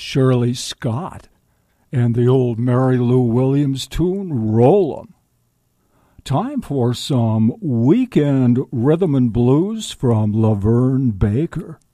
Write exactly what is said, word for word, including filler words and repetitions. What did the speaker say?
Shirley Scott and the old Mary Lou Williams tune, Roll 'em. Time for some weekend rhythm and blues from Laverne Baker.